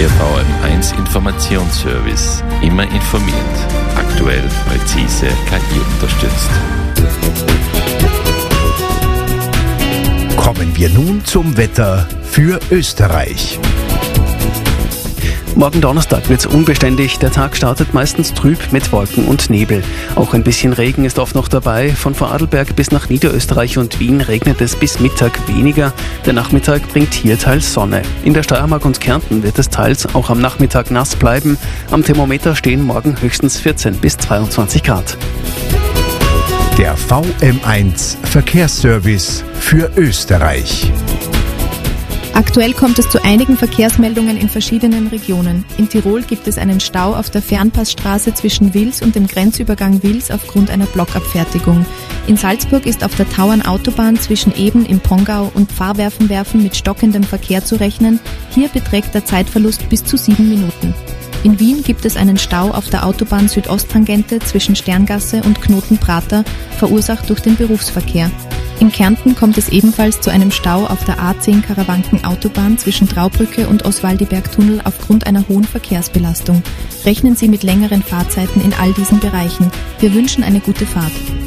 Der VM1 Informationsservice. Immer informiert. Aktuell, präzise, KI unterstützt. Kommen wir nun zum Wetter für Österreich. Morgen Donnerstag wird es unbeständig. Der Tag startet meistens trüb mit Wolken und Nebel. Auch ein bisschen Regen ist oft noch dabei. Von Vorarlberg bis nach Niederösterreich und Wien regnet es bis Mittag weniger. Der Nachmittag bringt hier teils Sonne. In der Steiermark und Kärnten wird es teils auch am Nachmittag nass bleiben. Am Thermometer stehen morgen höchstens 14 bis 22 Grad. Der VM1 Verkehrsservice für Österreich. Aktuell kommt es zu einigen Verkehrsmeldungen in verschiedenen Regionen. In Tirol gibt es einen Stau auf der Fernpassstraße zwischen Wils und dem Grenzübergang Wils aufgrund einer Blockabfertigung. In Salzburg ist auf der Tauernautobahn zwischen Eben im Pongau und Pfarrwerfen mit stockendem Verkehr zu rechnen. Hier beträgt der Zeitverlust bis zu 7 Minuten. In Wien gibt es einen Stau auf der Autobahn Südosttangente zwischen Sterngasse und Knoten-Prater, verursacht durch den Berufsverkehr. In Kärnten kommt es ebenfalls zu einem Stau auf der A10 Karawanken-Autobahn zwischen Traubrücke und Oswaldiberg-Tunnel aufgrund einer hohen Verkehrsbelastung. Rechnen Sie mit längeren Fahrzeiten in all diesen Bereichen. Wir wünschen eine gute Fahrt.